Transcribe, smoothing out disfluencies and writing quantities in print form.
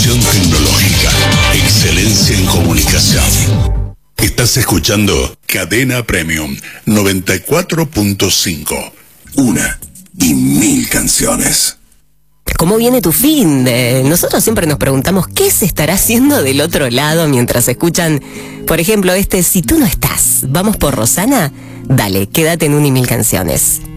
Innovación tecnológica. Excelencia en comunicación. Estás escuchando Cadena Premium 94.5. Una y mil canciones. ¿Cómo viene tu fin? Nosotros siempre nos preguntamos qué se estará haciendo del otro lado mientras escuchan, por ejemplo, Si tú no estás, vamos por Rosana. Dale, quédate en 1 y 1000 canciones.